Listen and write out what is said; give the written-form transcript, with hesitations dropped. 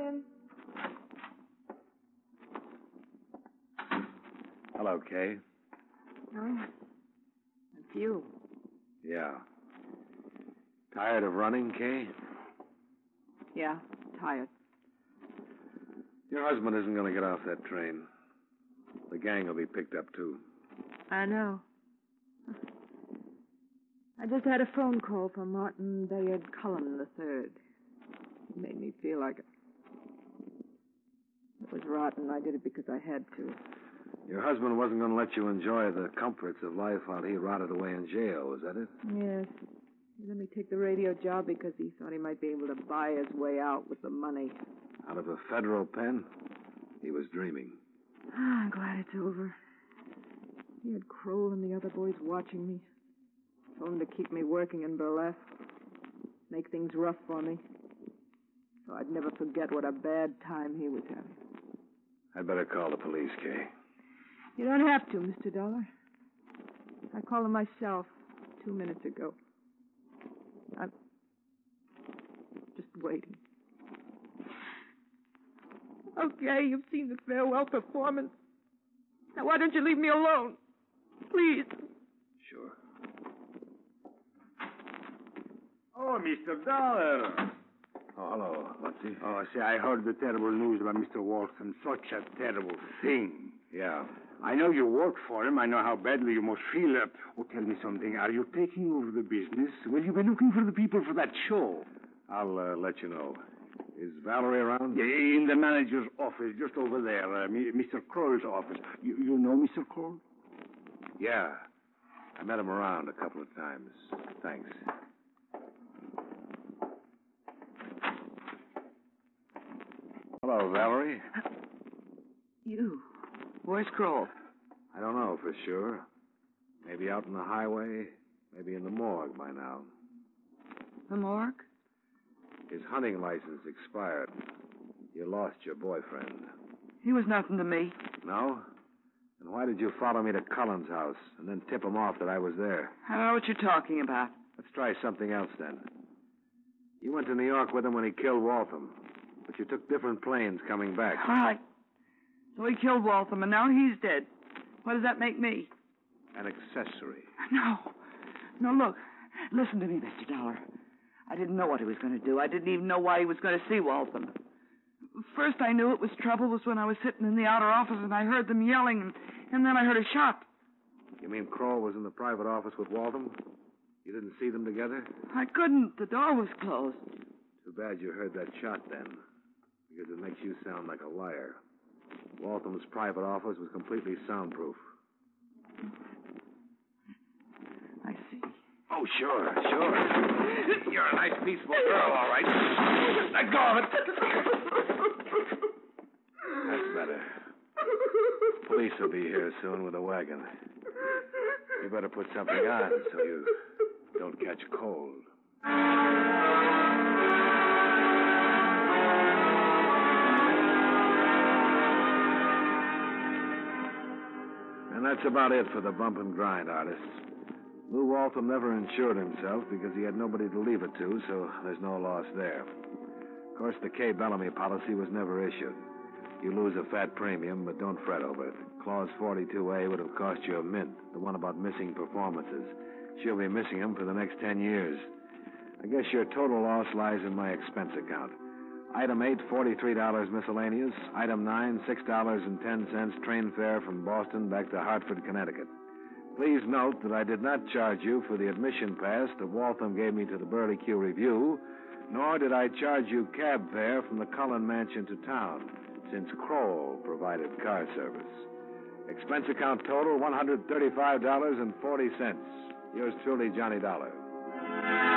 in. Hello, Kay. Oh, it's you. Yeah. Tired of running, Kay? Yeah, tired. Your husband isn't going to get off that train. The gang will be picked up, too. I know. I just had a phone call from Martin Bayard Cullen III. He made me feel like it. It was rotten. I did it because I had to. Your husband wasn't going to let you enjoy the comforts of life while he rotted away in jail, is that it? Yes. He let me take the radio job because he thought he might be able to buy his way out with the money. Out of a federal pen? He was dreaming. I'm glad it's over. He had Kroll and the other boys watching me. Told him to keep me working in burlesque. Make things rough for me. So I'd never forget what a bad time he was having. I'd better call the police, Kay. You don't have to, Mr. Dollar. I called him myself 2 minutes ago. I'm just waiting. Okay, you've seen the farewell performance. Now, why don't you leave me alone? Please. Sure. Oh, Mr. Dollar. Oh, hello, Lutzy. Oh, say, I heard the terrible news about Mr. Walton. Such a terrible thing. Yeah. I know you work for him. I know how badly you must feel. Oh, tell me something. Are you taking over the business? Will you be looking for the people for that show? I'll let you know. Is Valerie around? Yeah, in the manager's office, just over there. Mr. Kroll's office. You know Mr. Kroll? Yeah. I met him around a couple of times. Thanks. Hello, Valerie. You. Where's Kroll? I don't know for sure. Maybe out on the highway, maybe in the morgue by now. The morgue? His hunting license expired. You lost your boyfriend. He was nothing to me. No? Then why did you follow me to Cullen's house and then tip him off that I was there? I don't know what you're talking about. Let's try something else then. You went to New York with him when he killed Waltham, but you took different planes coming back. All right. So he killed Waltham, and now he's dead. What does that make me? An accessory. No. No, look. Listen to me, Mr. Dollar. I didn't know what he was going to do. I didn't even know why he was going to see Waltham. First I knew it was trouble was when I was sitting in the outer office and I heard them yelling, and then I heard a shot. You mean Kroll was in the private office with Waltham? You didn't see them together? I couldn't. The door was closed. Too bad you heard that shot then, because it makes you sound like a liar. Waltham's private office was completely soundproof. I see. Oh, sure. You're a nice, peaceful girl, all right. Let go of it. That's better. Police will be here soon with a wagon. You better put something on so you don't catch cold. And that's about it for the bump and grind artists. Lou Waltham never insured himself because he had nobody to leave it to, so there's no loss there. Of course, the Kay Bellamy policy was never issued. You lose a fat premium, but don't fret over it. Clause 42A would have cost you a mint, the one about missing performances. She'll be missing them for the next 10 years. I guess your total loss lies in my expense account. Item 8, $43 miscellaneous. Item 9, $6.10 train fare from Boston back to Hartford, Connecticut. Please note that I did not charge you for the admission pass that Waltham gave me to the Burley Q Review, nor did I charge you cab fare from the Cullen Mansion to town, since Kroll provided car service. Expense account total, $135.40. Yours truly, Johnny Dollar.